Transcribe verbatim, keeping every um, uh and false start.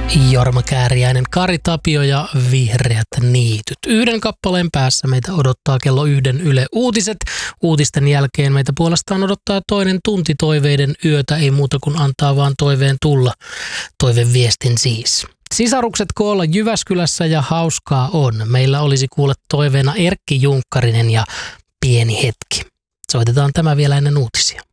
Jorma Kääriäinen, Kari Tapio ja Vihreät niityt. Yhden kappaleen päässä meitä odottaa kello yhden Yle Uutiset. Uutisten jälkeen meitä puolestaan odottaa toinen tunti toiveiden yötä. Ei muuta kuin antaa vaan toiveen tulla. Toiveviestin siis. Sisarukset koolla Jyväskylässä ja hauskaa on. Meillä olisi kuulla toiveena Erkki Junkkarinen ja Pieni hetki. Soitetaan tämä vielä ennen uutisia.